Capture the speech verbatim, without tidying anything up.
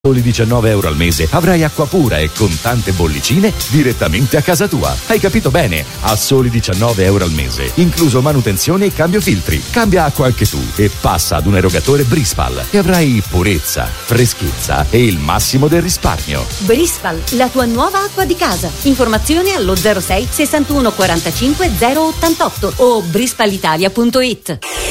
Soli diciannove euro al mese avrai acqua pura e con tante bollicine direttamente a casa tua. Hai capito bene? A soli diciannove euro al mese, incluso manutenzione e cambio filtri. Cambia acqua anche tu e passa ad un erogatore Brispal e avrai purezza, freschezza e il massimo del risparmio. Brispal, la tua nuova acqua di casa. Informazioni allo zero sei sessantuno quarantacinque zero ottantotto o brispalitalia punto it.